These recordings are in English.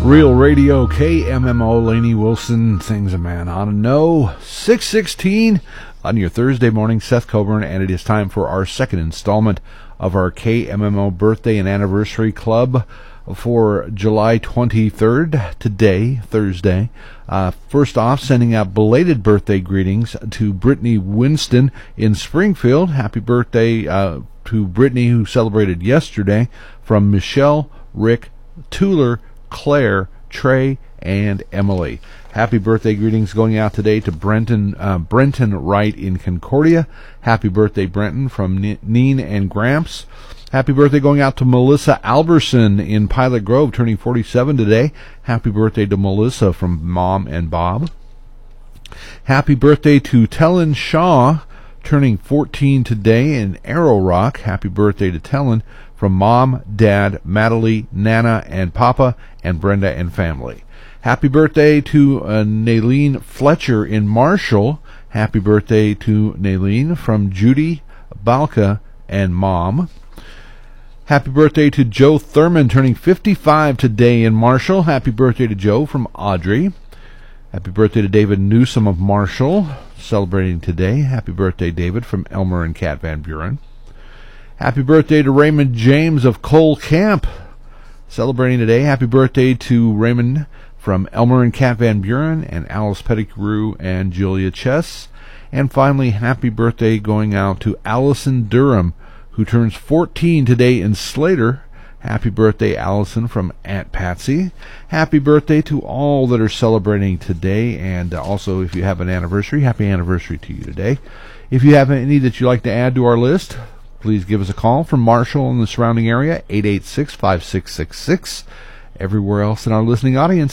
Real Radio, KMMO, Lainey Wilson, Things a Man Ought to Know, 6:16 on your Thursday morning, Seth Coburn, and it is time for our second installment of our KMMO Birthday and Anniversary Club for July 23rd, today, Thursday. First off, sending out belated birthday greetings to Brittany Winston in Springfield. Happy birthday to Brittany, who celebrated yesterday, from Michelle, Rick, Tuller, Claire, Trey, and Emily. Happy birthday greetings going out today to Brenton Wright in Concordia. Happy birthday, Brenton, from Neen and Gramps. Happy birthday going out to Melissa Alberson in Pilot Grove, turning 47 today. Happy birthday to Melissa from Mom and Bob. Happy birthday to Tellen Shaw, turning 14 today in Arrow Rock. Happy birthday to Tellen from Mom, Dad, Madeline, Nana, and Papa, and Brenda and family. Happy birthday to Naylene Fletcher in Marshall. Happy birthday to Naylene from Judy, Balka, and Mom. Happy birthday to Joe Thurman, turning 55 today in Marshall. Happy birthday to Joe from Audrey. Happy birthday to David Newsom of Marshall, celebrating today. Happy birthday, David, from Elmer and Kat Van Buren. Happy birthday to Raymond James of Cole Camp, celebrating today. Happy birthday to Raymond from Elmer and Kat Van Buren, and Alice Pettigrew and Julia Chess. And finally, happy birthday going out to Allison Durham, who turns 14 today in Slater. Happy birthday, Allison, from Aunt Patsy. Happy birthday to all that are celebrating today, and also, if you have an anniversary, happy anniversary to you today. If you have any that you'd like to add to our list, please give us a call from Marshall and the surrounding area, 886-5666. Everywhere else in our listening audience,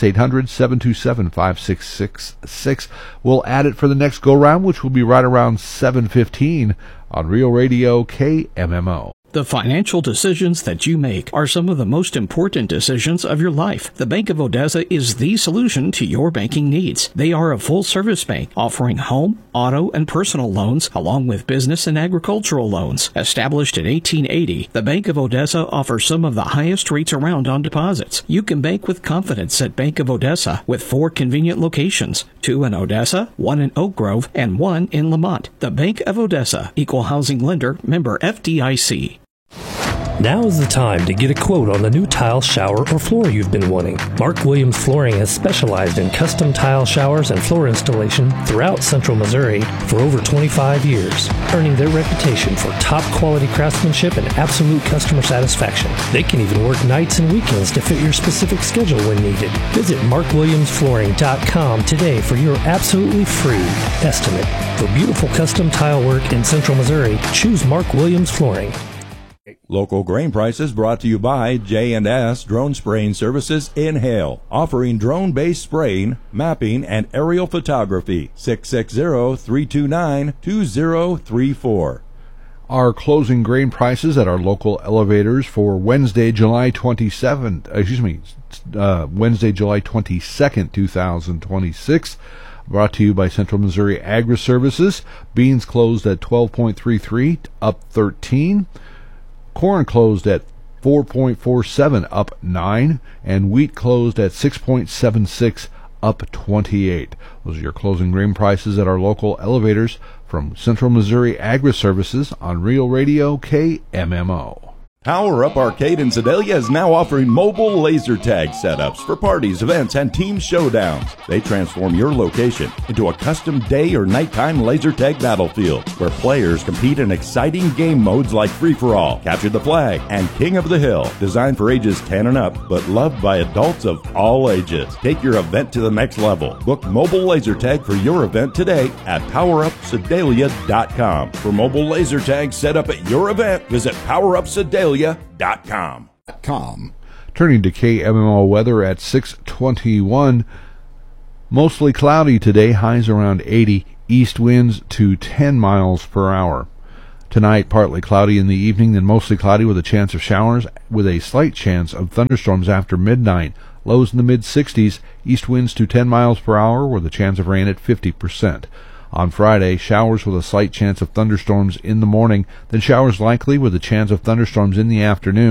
800-727-5666. We'll add it for the next go-round, which will be right around 7:15 on Real Radio KMMO. The financial decisions that you make are some of the most important decisions of your life. The Bank of Odessa is the solution to your banking needs. They are a full-service bank offering home, auto, and personal loans, along with business and agricultural loans. Established in 1880, the Bank of Odessa offers some of the highest rates around on deposits. You can bank with confidence at Bank of Odessa with 4 convenient locations, 2 in Odessa, 1 in Oak Grove, and 1 in Lamont. The Bank of Odessa, Equal Housing Lender, member FDIC. Now is the time to get a quote on the new tile, shower, or floor you've been wanting. Mark Williams Flooring has specialized in custom tile showers and floor installation throughout Central Missouri for over 25 years, earning their reputation for top-quality craftsmanship and absolute customer satisfaction. They can even work nights and weekends to fit your specific schedule when needed. Visit markwilliamsflooring.com today for your absolutely free estimate. For beautiful custom tile work in Central Missouri, choose Mark Williams Flooring. Local grain prices brought to you by J&S Drone Spraying Services in Hale, offering drone-based spraying, mapping, and aerial photography. 660-329-2034. Our closing grain prices at our local elevators for Wednesday, July 22nd, 2026, brought to you by Central Missouri Agri-Services. Beans closed at 12.33, up 13. Corn closed at 4.47, up 9, and wheat closed at 6.76, up 28. Those are your closing grain prices at our local elevators from Central Missouri Agri-Services on Real Radio KMMO. Power Up Arcade in Sedalia is now offering mobile laser tag setups for parties, events, and team showdowns. They transform your location into a custom day or nighttime laser tag battlefield where players compete in exciting game modes like Free-for-All, Capture the Flag, and King of the Hill. Designed for ages 10 and up, but loved by adults of all ages. Take your event to the next level. Book mobile laser tag for your event today at PowerUpSedalia.com. For mobile laser tag set up at your event, visit PowerUpSedalia.com. Turning to KMMO weather at 6:21. Mostly cloudy today, highs around 80, east winds to 10 miles per hour. Tonight, partly cloudy in the evening, then mostly cloudy with a chance of showers, with a slight chance of thunderstorms after midnight. Lows in the mid-60s, east winds to 10 miles per hour, with a chance of rain at 50%. On Friday, showers with a slight chance of thunderstorms in the morning, then showers likely with a chance of thunderstorms in the afternoon.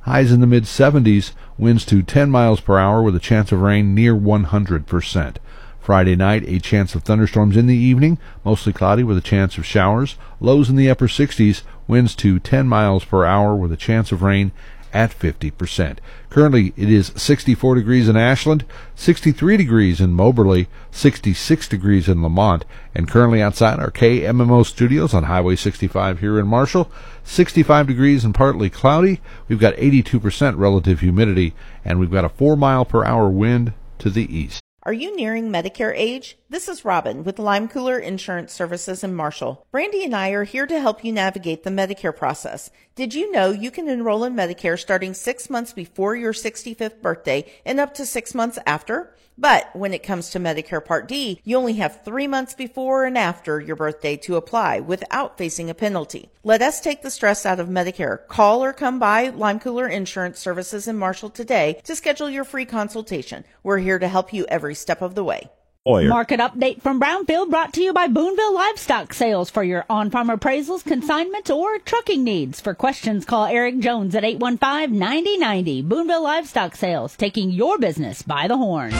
highs in the mid-70s, winds to 10 miles per hour with a chance of rain near 100%. Friday night, a chance of thunderstorms in the evening, mostly cloudy with a chance of showers, lows in the upper 60s, winds to 10 miles per hour with a chance of rain at 50%. Currently, it is 64 degrees in Ashland, 63 degrees in Moberly, 66 degrees in Lamont, and currently outside our KMMO studios on Highway 65 here in Marshall, 65 degrees and partly cloudy. We've got 82% relative humidity, and we've got a 4-mile-per-hour wind to the east. Are you nearing Medicare age? This is Robin with Lime Cooler Insurance Services in Marshall. Brandy and I are here to help you navigate the Medicare process. Did you know you can enroll in Medicare starting 6 months before your 65th birthday and up to 6 months after? But when it comes to Medicare Part D, you only have 3 months before and after your birthday to apply without facing a penalty. Let us take the stress out of Medicare. Call or come by Lime Cooler Insurance Services in Marshall today to schedule your free consultation. We're here to help you every step of the way. Market update from Brownfield brought to you by Boonville Livestock Sales for your on-farm appraisals, consignments, or trucking needs. For questions, call Eric Jones at 815-9090. Boonville Livestock Sales, taking your business by the horn.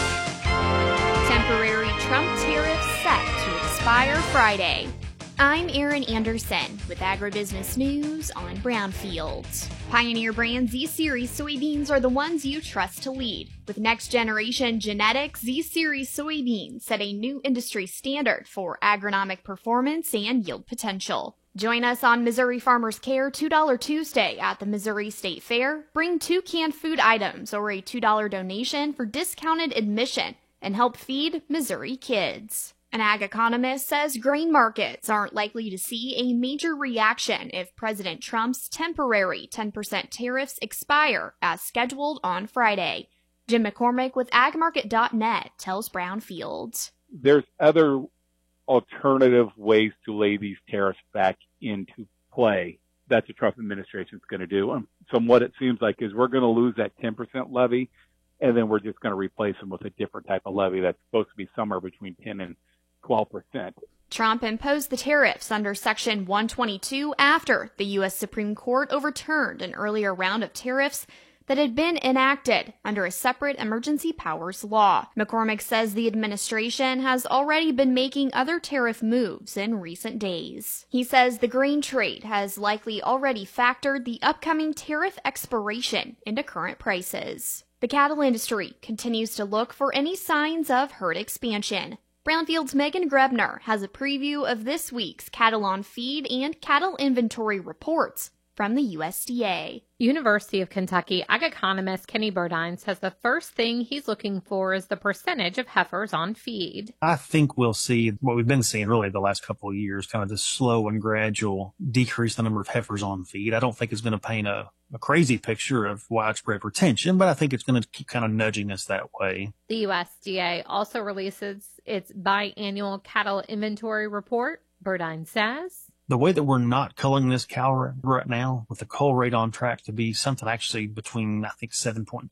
Temporary Trump tariffs set to expire Friday. I'm Erin Anderson with Agribusiness News on Brownfield. Pioneer brand Z-Series soybeans are the ones you trust to lead. With next-generation genetics, Z-Series soybeans set a new industry standard for agronomic performance and yield potential. Join us on Missouri Farmers Care $2 Tuesday at the Missouri State Fair. Bring 2 canned food items or a $2 donation for discounted admission and help feed Missouri kids. An ag economist says grain markets aren't likely to see a major reaction if President Trump's temporary 10% tariffs expire as scheduled on Friday. Jim McCormick with agmarket.net tells Brownfield. There's other alternative ways to lay these tariffs back into play that the Trump administration is going to do. So what it seems like is we're going to lose that 10% levy, and then we're just going to replace them with a different type of levy that's supposed to be somewhere between 10 and 12%. Trump imposed the tariffs under Section 122 after the U.S. Supreme Court overturned an earlier round of tariffs that had been enacted under a separate emergency powers law. McCormick says the administration has already been making other tariff moves in recent days. He says the grain trade has likely already factored the upcoming tariff expiration into current prices. The cattle industry continues to look for any signs of herd expansion. Brownfield's Megan Grebner has a preview of this week's cattle on feed and cattle inventory reports from the USDA. University of Kentucky ag economist Kenny Burdine says the first thing he's looking for is the percentage of heifers on feed. I think we'll see what we've been seeing really the last couple of years, kind of this slow and gradual decrease in the number of heifers on feed. I don't think it's going to paint a crazy picture of widespread retention, but I think it's going to keep kind of nudging us that way. The USDA also releases its biannual cattle inventory report. Burdine says, the way that we're not culling this cow right now, with the cull rate on track to be something actually between, I think, 7.2,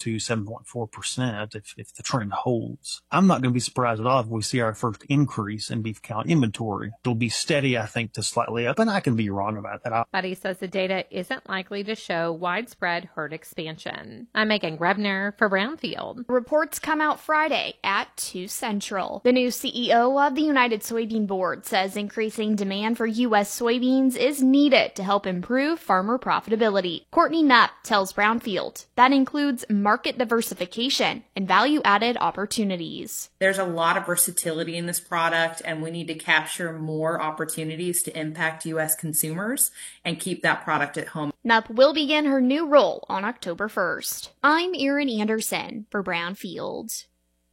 7.4%, if the trend holds, I'm not going to be surprised at all if we see our first increase in beef cow inventory. It'll be steady, I think, to slightly up, and I can be wrong about that. But he says the data isn't likely to show widespread herd expansion. I'm Megan Grebner for Brownfield. Reports come out Friday at 2 Central. The new CEO of the United Soybean Board says increasing demand for U.S. soybeans is needed to help improve farmer profitability. Courtney Knupp tells Brownfield that includes market diversification and value-added opportunities. There's a lot of versatility in this product, and we need to capture more opportunities to impact U.S. consumers and keep that product at home. Knupp will begin her new role on October 1st. I'm Erin Anderson for Brownfield.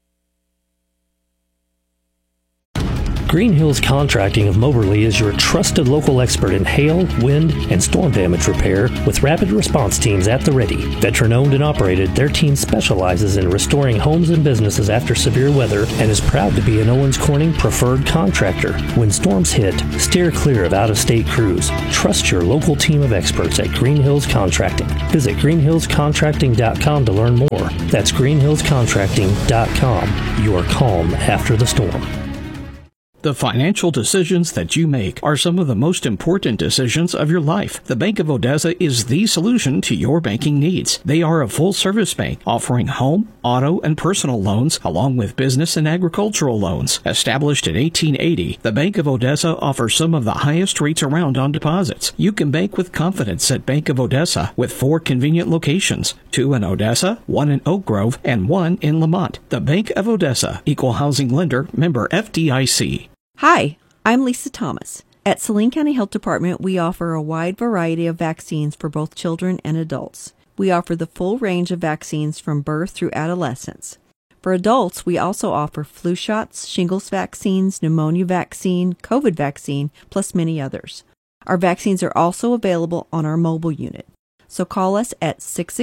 Green Hills Contracting of Moberly is your trusted local expert in hail, wind, and storm damage repair with rapid response teams at the ready. Veteran-owned and operated, their team specializes in restoring homes and businesses after severe weather and is proud to be an Owens Corning preferred contractor. When storms hit, steer clear of out-of-state crews. Trust your local team of experts at Green Hills Contracting. Visit greenhillscontracting.com to learn more. That's greenhillscontracting.com. Your calm after the storm. The financial decisions that you make are some of the most important decisions of your life. The Bank of Odessa is the solution to your banking needs. They are a full-service bank offering home, auto, and personal loans along with business and agricultural loans. Established in 1880, the Bank of Odessa offers some of the highest rates around on deposits. You can bank with confidence at Bank of Odessa with 4 convenient locations, 2 in Odessa, 1 in Oak Grove, and 1 in Lamont. The Bank of Odessa, Equal Housing Lender, member FDIC. Hi, I'm Lisa Thomas. At Saline County Health Department, we offer a wide variety of vaccines for both children and adults. We offer the full range of vaccines from birth through adolescence. For adults, we also offer flu shots, shingles vaccines, pneumonia vaccine, COVID vaccine, plus many others. Our vaccines are also available on our mobile unit. So call us at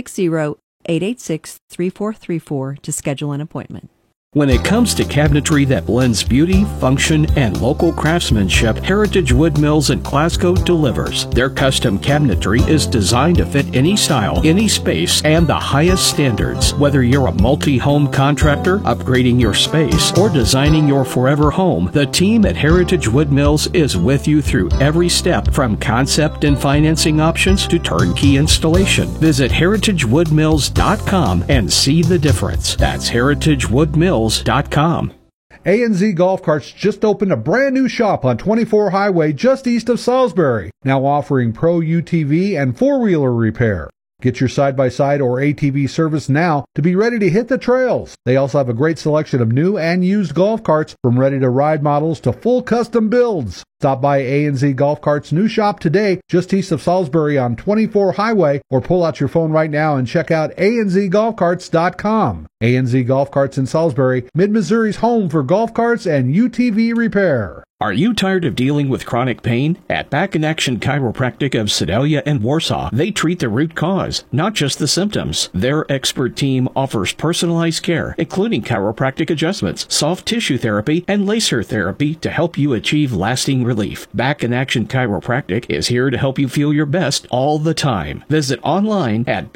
660-886-3434 to schedule an appointment. When it comes to cabinetry that blends beauty, function, and local craftsmanship, Heritage Wood Mills in Glasgow delivers. Their custom cabinetry is designed to fit any style, any space, and the highest standards. Whether you're a multi-home contractor, upgrading your space, or designing your forever home, the team at Heritage Wood Mills is with you through every step, from concept and financing options to turnkey installation. Visit heritagewoodmills.com and see the difference. That's heritagewoodmills.com. A&Z Golf Carts just opened a brand new shop on 24 Highway just east of Salisbury, now offering pro UTV and four-wheeler repair. Get your side-by-side or ATV service now to be ready to hit the trails. They also have a great selection of new and used golf carts, from ready-to-ride models to full custom builds. Stop by A&Z Golf Carts' new shop today, just east of Salisbury on 24 Highway, or pull out your phone right now and check out anzgolfcarts.com. A&Z Golf Carts in Salisbury, Mid-Missouri's home for golf carts and UTV repair. Are you tired of dealing with chronic pain? At Back in Action Chiropractic of Sedalia and Warsaw, they treat the root cause, not just the symptoms. Their expert team offers personalized care, including chiropractic adjustments, soft tissue therapy, and laser therapy to help you achieve lasting relief. Back in Action Chiropractic is here to help you feel your best all the time. Visit online at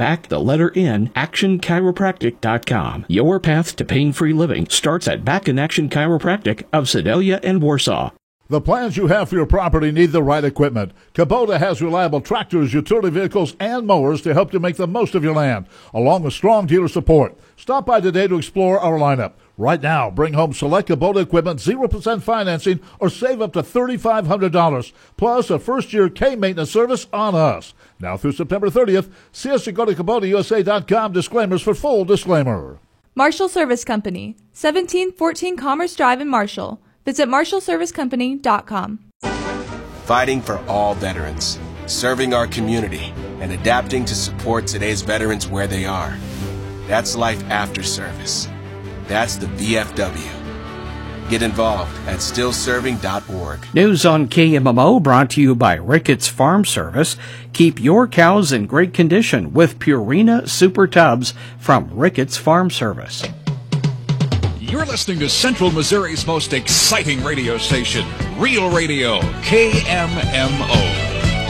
actionchiropractic.com. Your path to pain-free living starts at Back in Action Chiropractic of Sedalia and Warsaw. The plans you have for your property need the right equipment. Kubota has reliable tractors, utility vehicles, and mowers to help you make the most of your land, along with strong dealer support. Stop by today to explore our lineup. Right now, bring home select Kubota equipment, 0% financing, or save up to $3,500, plus a first-year K-maintenance service on us. Now through September 30th, see us at go to KubotaUSA.com. Disclaimers for full disclaimer. Marshall Service Company, 1714 Commerce Drive in Marshall. Visit marshallservicecompany.com. Fighting for all veterans, serving our community, and adapting to support today's veterans where they are. That's life after service. That's the VFW. Get involved at stillserving.org. News on KMMO brought to you by Ricketts Farm Service. Keep your cows in great condition with Purina Super Tubs from Ricketts Farm Service. You're listening to Central Missouri's most exciting radio station, Real Radio, KMMO.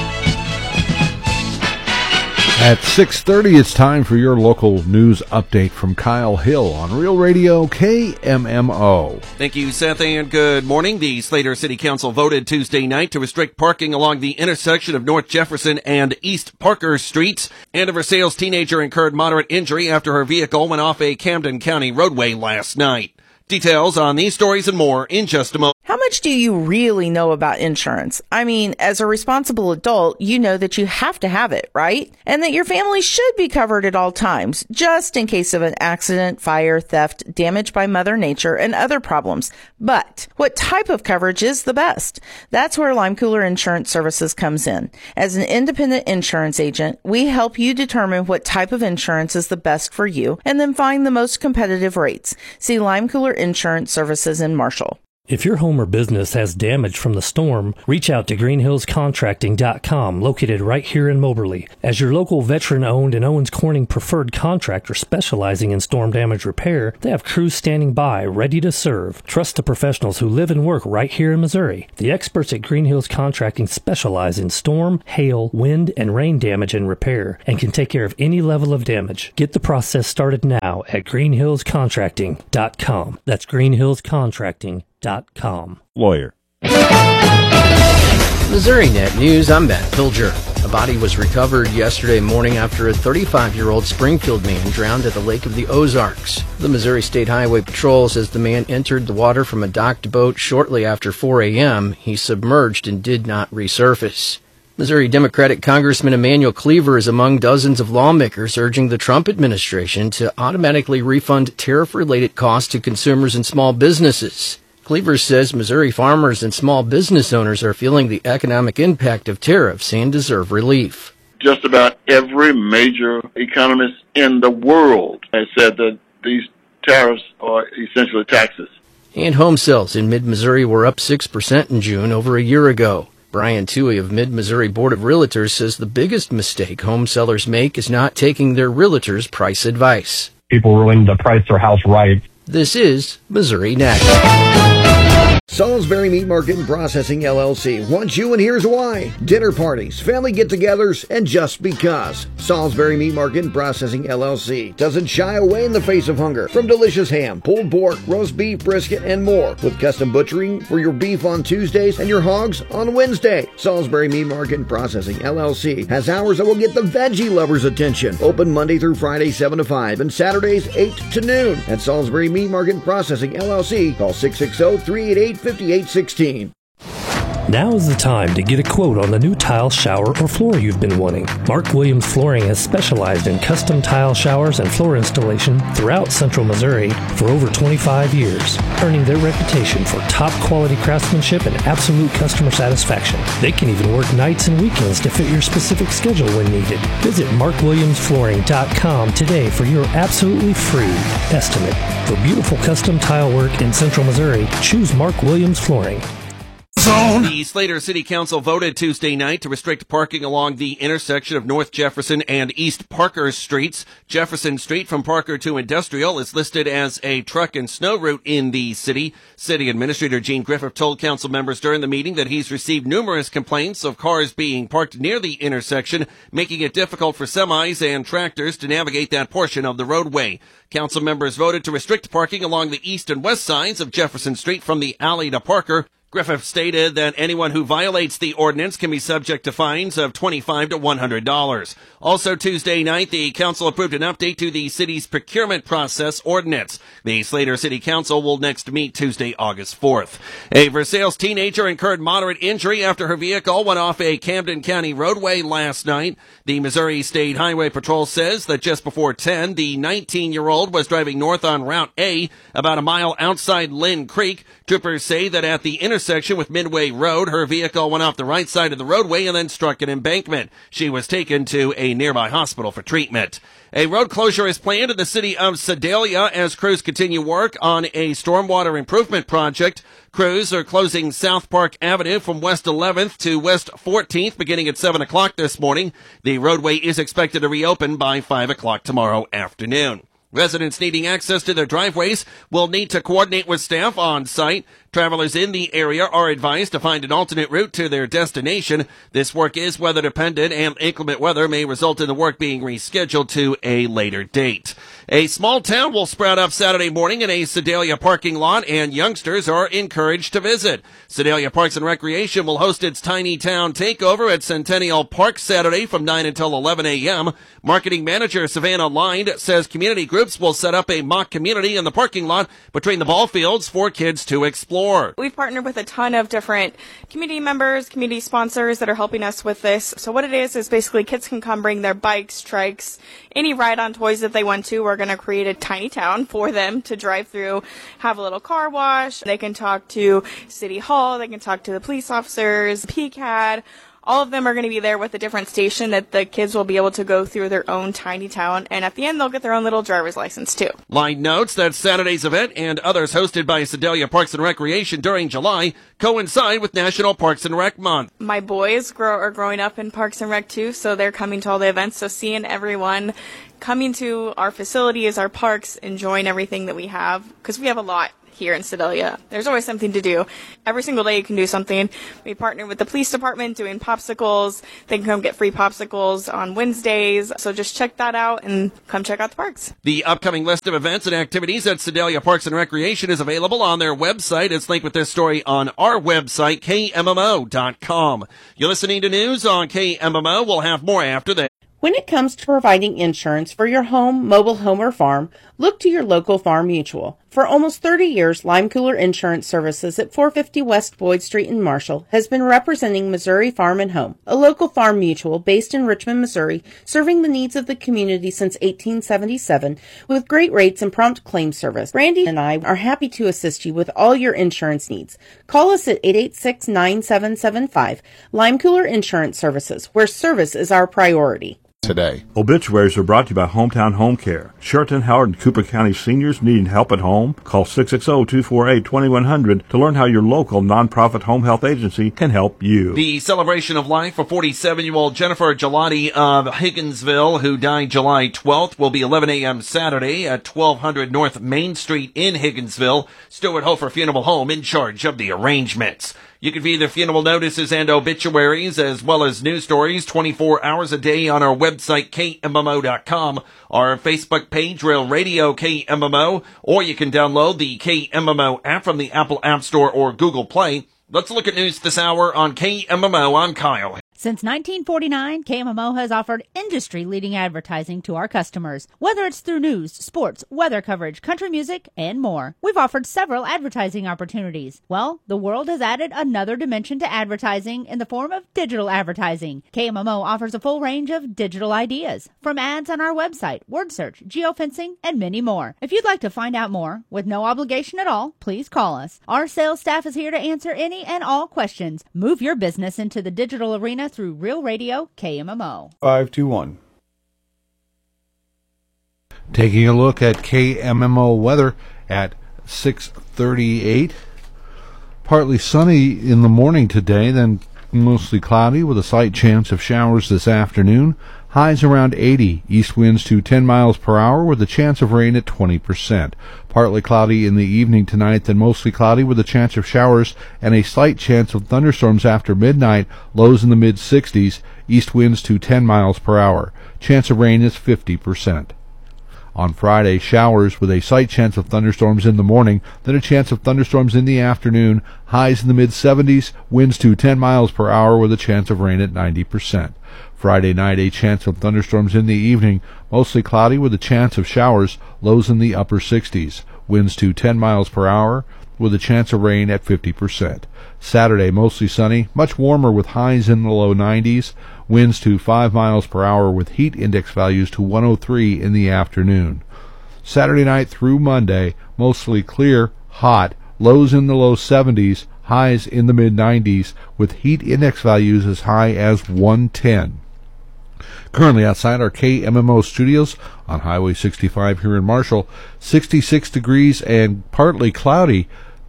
At 6:30, it's time for your local news update from Kyle Hill on Real Radio KMMO. Thank you, Seth, and good morning. The Slater City Council voted Tuesday night to restrict parking along the intersection of North Jefferson and East Parker Streets. And a Versailles teenager incurred moderate injury after her vehicle went off a Camden County roadway last night. Details on these stories and more in just a moment. How much do you really know about insurance? I mean, as a responsible adult, you know that you have to have it, right? And that your family should be covered at all times, just in case of an accident, fire, theft, damage by Mother Nature, and other problems. But what type of coverage is the best? That's where Lime Cooler Insurance Services comes in. As an independent insurance agent, we help you determine what type of insurance is the best for you and then find the most competitive rates. See Lime Cooler Insurance Services in Marshall. If your home or business has damage from the storm, reach out to greenhillscontracting.com, located right here in Moberly. As your local veteran-owned and Owens Corning preferred contractor specializing in storm damage repair, they have crews standing by, ready to serve. Trust the professionals who live and work right here in Missouri. The experts at Green Hills Contracting specialize in storm, hail, wind, and rain damage and repair, and can take care of any level of damage. Get the process started now at greenhillscontracting.com. That's greenhillscontracting.com. MarkWilliamsFlooring.com. Lawyer. Missouri Net News, I'm Matt Pilger. A body was recovered yesterday morning after a 35-year-old Springfield man drowned at the Lake of the Ozarks. The Missouri State Highway Patrol says the man entered the water from a docked boat shortly after 4 a.m. He submerged and did not resurface. Missouri Democratic Congressman Emanuel Cleaver is among dozens of lawmakers urging the Trump administration to automatically refund tariff-related costs to consumers and small businesses. Cleaver says Missouri farmers and small business owners are feeling the economic impact of tariffs and deserve relief. Just about every major economist in the world has said that these tariffs are essentially taxes. And home sales in mid-Missouri were up 6% in June over a year ago. Brian Toohey of Mid-Missouri Board of Realtors says the biggest mistake home sellers make is not taking their realtors' price advice. People really need to price their house right. This is Missouri Net. Salisbury Meat Market and Processing LLC wants you, and here's why. Dinner parties, family get-togethers, and just because. Salisbury Meat Market and Processing LLC doesn't shy away in the face of hunger from delicious ham, pulled pork, roast beef, brisket, and more, with custom butchering for your beef on Tuesdays and your hogs on Wednesday. Salisbury Meat Market and Processing LLC has hours that will get the veggie lovers' attention. Open Monday through Friday 7 to 5 and Saturdays 8 to noon. At Salisbury Meat Market and Processing LLC, call 660-388-5816. Now is the time to get a quote on the new tile, shower, or floor you've been wanting. Mark Williams Flooring has specialized in custom tile showers and floor installation throughout Central Missouri for over 25 years, earning their reputation for top quality craftsmanship and absolute customer satisfaction. They can even work nights and weekends to fit your specific schedule when needed. Visit MarkWilliamsFlooring.com today for your absolutely free estimate. For beautiful custom tile work in Central Missouri, choose Mark Williams Flooring. The Slater City Council voted Tuesday night to restrict parking along the intersection of North Jefferson and East Parker Streets. Jefferson Street from Parker to Industrial is listed as a truck and snow route in the city. City Administrator Gene Griffith told council members during the meeting that he's received numerous complaints of cars being parked near the intersection, making it difficult for semis and tractors to navigate that portion of the roadway. Council members voted to restrict parking along the east and west sides of Jefferson Street from the alley to Parker. Griffith stated that anyone who violates the ordinance can be subject to fines of $25 to $100. Also Tuesday night, the council approved an update to the city's procurement process ordinance. The Slater City Council will next meet Tuesday, August 4th. A Versailles teenager incurred moderate injury after her vehicle went off a Camden County roadway last night. The Missouri State Highway Patrol says that just before 10, the 19-year-old was driving north on Route A, about a mile outside Lynn Creek. Troopers say that at the intersection with Midway Road, her vehicle went off the right side of the roadway and then struck an embankment. She was taken to a nearby hospital for treatment. A road closure is planned in the city of Sedalia as crews continue work on a stormwater improvement project. Crews are closing South Park Avenue from West 11th to West 14th beginning at 7 o'clock this morning. The roadway is expected to reopen by 5 o'clock tomorrow afternoon. Residents needing access to their driveways will need to coordinate with staff on site. Travelers in the area are advised to find an alternate route to their destination. This work is weather dependent, and inclement weather may result in the work being rescheduled to a later date. A small town will sprout up Saturday morning in a Sedalia parking lot, and youngsters are encouraged to visit. Sedalia Parks and Recreation will host its Tiny Town Takeover at Centennial Park Saturday from 9 until 11 a.m. Marketing manager Savannah Lind says community groups will set up a mock community in the parking lot between the ball fields for kids to explore. We've partnered with a ton of different community members, community sponsors that are helping us with this. So what it is basically kids can come bring their bikes, trikes, any ride-on toys that they want to. We're going to create a tiny town for them to drive through, have a little car wash. They can talk to City Hall. They can talk to the police officers, PCAD. All of them are going to be there with a different station that the kids will be able to go through their own tiny town, and at the end they'll get their own little driver's license too. Line notes that Saturday's event and others hosted by Sedalia Parks and Recreation during July coincide with National Parks and Rec Month. My boys are growing up in Parks and Rec too, so they're coming to all the events, so seeing everyone coming to our facilities, our parks, enjoying everything that we have, because we have a lot here in Sedalia. There's always something to do. Every single day you can do something. We partner with the police department doing popsicles. They can come get free popsicles on Wednesdays. So just check that out and come check out the parks. The upcoming list of events and activities at Sedalia Parks and Recreation is available on their website. It's linked with this story on our website, KMMO.com. You're listening to news on KMMO. We'll have more after this. When it comes to providing insurance for your home, mobile home, or farm, look to your local Farm Mutual. For almost 30 years, Lime Cooler Insurance Services at 450 West Boyd Street in Marshall has been representing Missouri Farm and Home, a local farm mutual based in Richmond, Missouri, serving the needs of the community since 1877 with great rates and prompt claim service. Brandy and I are happy to assist you with all your insurance needs. Call us at 886-9775, Lime Cooler Insurance Services, where service is our priority. Today. Obituaries are brought to you by Hometown Home Care. Sheraton, Howard, and Cooper County seniors needing help at home? Call 660-248-2100 to learn how your local nonprofit home health agency can help you. The celebration of life for 47-year-old Jennifer Gelati of Higginsville, who died July 12th, will be 11 a.m. Saturday at 1200 North Main Street in Higginsville. Stuart Hofer Funeral Home in charge of the arrangements. You can view the funeral notices and obituaries as well as news stories 24 hours a day on our website, KMMO.com, our Facebook page, Real Radio KMMO, or you can download the KMMO app from the Apple App Store or Google Play. Let's look at news this hour on KMMO. I'm Kyle. Since 1949, KMMO has offered industry-leading advertising to our customers, whether it's through news, sports, weather coverage, country music, and more. We've offered several advertising opportunities. Well, the world has added another dimension to advertising in the form of digital advertising. KMMO offers a full range of digital ideas, from ads on our website, word search, geofencing, and many more. If you'd like to find out more, with no obligation at all, please call us. Our sales staff is here to answer any and all questions. Move your business into the digital arena through Real Radio KMMO. 521. Taking a look at KMMO weather at 6:38. Partly sunny in the morning today, then mostly cloudy with a slight chance of showers this afternoon. Highs around 80, east winds to 10 miles per hour with a chance of rain at 20%. Partly cloudy in the evening tonight, then mostly cloudy with a chance of showers and a slight chance of thunderstorms after midnight, lows in the mid-60s, east winds to 10 miles per hour. Chance of rain is 50%. On Friday, showers with a slight chance of thunderstorms in the morning, then a chance of thunderstorms in the afternoon, highs in the mid-70s, winds to 10 miles per hour with a chance of rain at 90%. Friday night, a chance of thunderstorms in the evening, mostly cloudy with a chance of showers, lows in the upper 60s, winds to 10 miles per hour with a chance of rain at 50%. Saturday, mostly sunny, much warmer with highs in the low 90s, winds to 5 miles per hour with heat index values to 103 in the afternoon. Saturday night through Monday, mostly clear, hot, lows in the low 70s, highs in the mid-90s with heat index values as high as 110. Currently outside our KMMO studios on Highway 65 here in Marshall, 66 degrees and partly cloudy,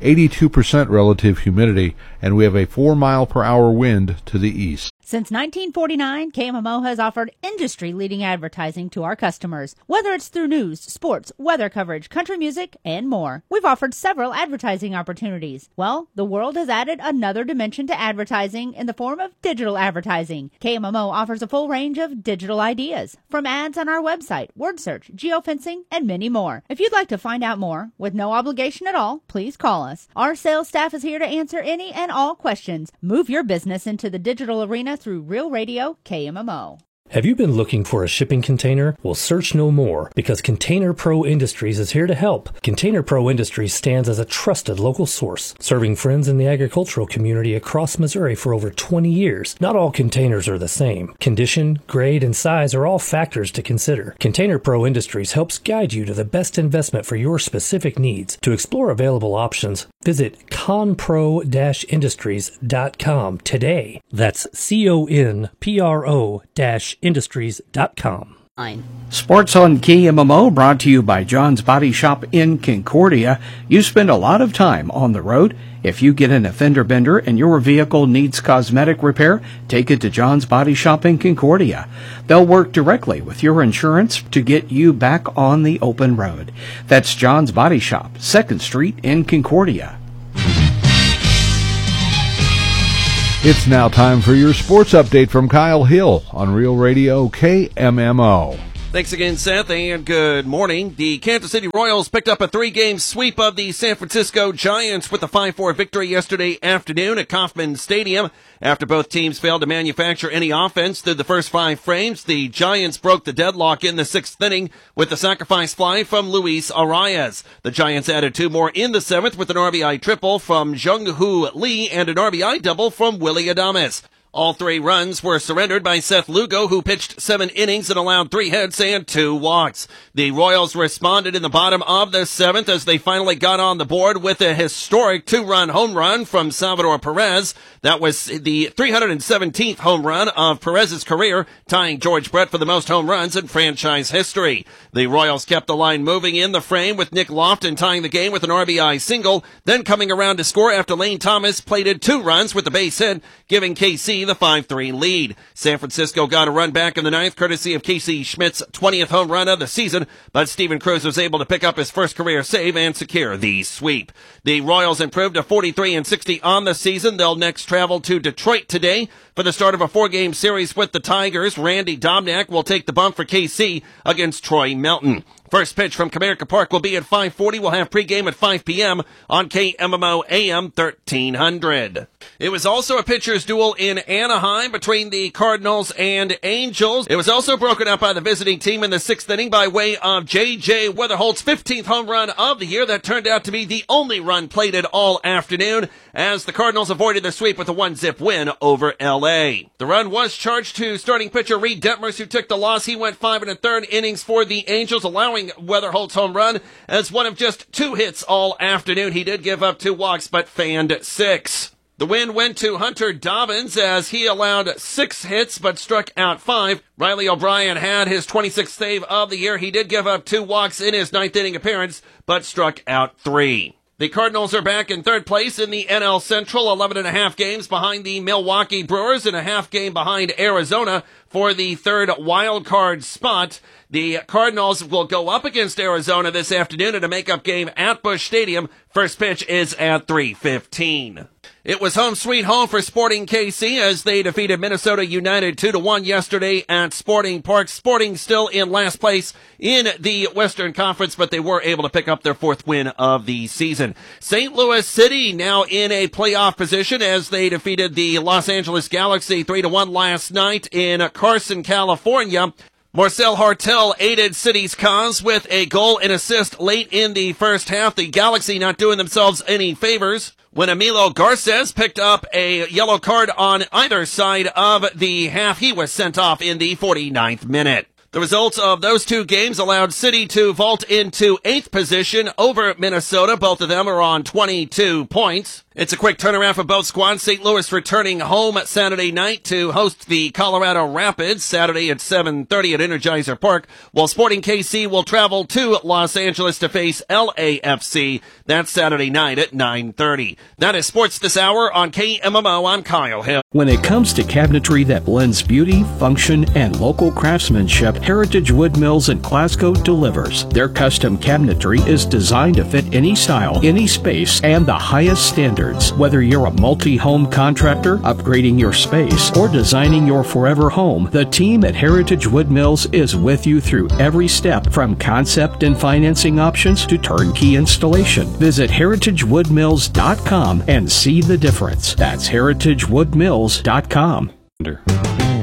82% relative humidity, and we have a 4-mile-per-hour wind to the east. Since 1949, KMMO has offered industry-leading advertising to our customers, whether it's through news, sports, weather coverage, country music, and more. We've offered several advertising opportunities. Well, the world has added another dimension to advertising in the form of digital advertising. KMMO offers a full range of digital ideas, from ads on our website, word search, geofencing, and many more. If you'd like to find out more, with no obligation at all, please call us. Our sales staff is here to answer any and all questions. Move your business into the digital arena through Real Radio KMMO. Have you been looking for a shipping container? Well, search no more, because Container Pro Industries is here to help. Container Pro Industries stands as a trusted local source, serving friends in the agricultural community across Missouri for over 20 years. Not all containers are the same. Condition, grade, and size are all factors to consider. Container Pro Industries helps guide you to the best investment for your specific needs. To explore available options, visit conpro-industries.com today. That's CONPRO-industries.com. Sports on KMMO brought to you by John's Body Shop in Concordia. You spend a lot of time on the road. If you get an fender bender and your vehicle needs cosmetic repair, take it to John's Body Shop in Concordia. They'll work directly with your insurance to get you back on the open road. That's John's Body Shop, 2nd Street in Concordia. It's now time for your sports update from Kyle Hill on Real Radio KMMO. Thanks again, Seth, and good morning. The Kansas City Royals picked up a 3-game sweep of the San Francisco Giants with a 5-4 victory yesterday afternoon at Kauffman Stadium. After both teams failed to manufacture any offense through the first 5 frames, the Giants broke the deadlock in the 6th inning with the sacrifice fly from Luis Arias. The Giants added 2 more in the 7th with an RBI triple from Jung-Hoo Lee and an RBI double from Willy Adames. All 3 runs were surrendered by Seth Lugo, who pitched 7 innings and allowed 3 hits and 2 walks. The Royals responded in the bottom of the 7th as they finally got on the board with a historic 2-run home run from Salvador Perez. That was the 317th home run of Perez's career, tying George Brett for the most home runs in franchise history. The Royals kept the line moving in the frame with Nick Lofton tying the game with an RBI single, then coming around to score after Lane Thomas plated 2 runs with the base hit, giving KC the 5-3 lead. San Francisco got a run back in the 9th, courtesy of Casey Schmidt's 20th home run of the season, but Steven Cruz was able to pick up his first career save and secure the sweep. The Royals improved to 43-60 on the season. They'll next travel to Detroit today for the start of a 4-game series with the Tigers. Randy Domnack will take the bump for KC against Troy Melton. First pitch from Comerica Park will be at 5:40. We'll have pregame at 5 p.m. on KMMO AM 1300. It was also a pitcher's duel in Anaheim between the Cardinals and Angels. It was also broken up by the visiting team in the 6th inning by way of J.J. Weatherholt's 15th home run of the year. That turned out to be the only run plated all afternoon as the Cardinals avoided the sweep with a 1-zip win over L.A. The run was charged to starting pitcher Reed Detmers, who took the loss. He went 5 1/3 innings for the Angels, allowing Weatherholt's home run as one of just 2 hits all afternoon. He did give up 2 walks, but fanned 6. The win went to Hunter Dobbins as he allowed 6 hits but struck out 5. Riley O'Brien had his 26th save of the year. He did give up 2 walks in his 9th inning appearance but struck out 3. The Cardinals are back in 3rd place in the NL Central, 11.5 games behind the Milwaukee Brewers and a half game behind Arizona for the 3rd wild card spot. The Cardinals will go up against Arizona this afternoon in a makeup game at Busch Stadium. First pitch is at 3:15. It was home sweet home for Sporting KC as they defeated Minnesota United 2-1 yesterday at Sporting Park. Sporting still in last place in the Western Conference, but they were able to pick up their 4th win of the season. St. Louis City now in a playoff position as they defeated the Los Angeles Galaxy 3-1 last night in Carson, California. Marcel Hartel aided City's cause with a goal and assist late in the first half. The Galaxy not doing themselves any favors when Emilio Garces picked up a yellow card on either side of the half. He was sent off in the 49th minute. The results of those 2 games allowed City to vault into 8th position over Minnesota. Both of them are on 22 points. It's a quick turnaround for both squads. St. Louis returning home Saturday night to host the Colorado Rapids Saturday at 7:30 at Energizer Park, while Sporting KC will travel to Los Angeles to face LAFC. That's Saturday night at 9:30. That is sports this hour on KMMO. I'm Kyle Hill. When it comes to cabinetry that blends beauty, function, and local craftsmanship, Heritage Wood Mills in Glasgow delivers. Their custom cabinetry is designed to fit any style, any space, and the highest standards. Whether you're a multi-home contractor, upgrading your space, or designing your forever home, the team at Heritage Wood Mills is with you through every step, from concept and financing options to turnkey installation. Visit heritagewoodmills.com and see the difference. That's heritagewoodmills.com.